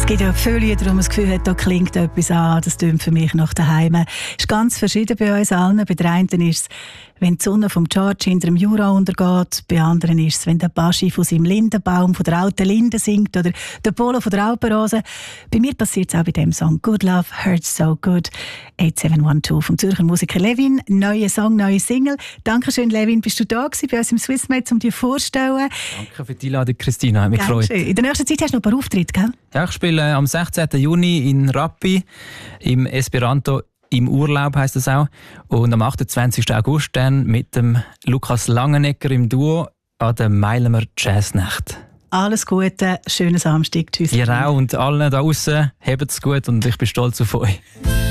gibt ja viele Lieder, wo man das Gefühl hat, da klingt etwas an, das tönt für mich nach daheim. Es ist ganz verschieden bei uns allen. Bei der einen ist es, wenn die Sonne vom George hinter dem Jura untergeht. Bei anderen ist es, wenn der Baschi von seinem Lindenbaum, von der alten Linde singt oder der Polo von der Alpenrose. Bei mir passiert es auch bei dem Song «Good Love Hurts So Good». 8712 vom Zürcher Musiker Levin. Neuer Song, neue Single. Dankeschön, Levin. Bist du da gewesen bei uns im Swissmate, um dir vorzustellen? Danke für die Einladung, Christina. Hat mich gefreut. In der nächsten Zeit hast du noch ein paar Auftritte, gell? Ja, ich spiele am 16. Juni in Rappi im Esperanto im Urlaub, heisst das auch. Und am 28. August dann mit dem Lukas Langenegger im Duo an der Meilemer Jazznacht. Alles Gute, schönen Samstag. Tschüss. Ihr auch und allen da außen, habt's gut und ich bin stolz auf euch.